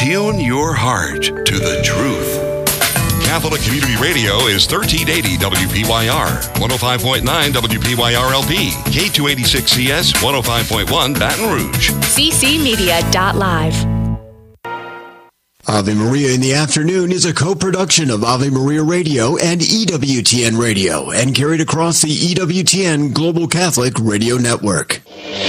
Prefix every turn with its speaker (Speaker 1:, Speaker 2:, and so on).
Speaker 1: Tune your heart to the truth. Catholic Community Radio is 1380 WPYR, 105.9 WPYR-LP, K286CS, 105.1 Baton Rouge.
Speaker 2: ccmedia.live.
Speaker 3: Ave Maria in the Afternoon is a co-production of Ave Maria Radio and EWTN Radio and carried across the EWTN Global Catholic Radio Network.